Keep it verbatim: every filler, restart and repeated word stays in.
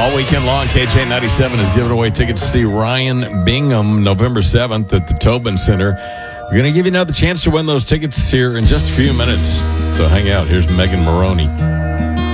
All weekend long, K J ninety-seven is giving away tickets to see Ryan Bingham November seventh at the Tobin Center. We're going to give you another chance to win those tickets here in just a few minutes. So hang out. Here's Megan Maroney.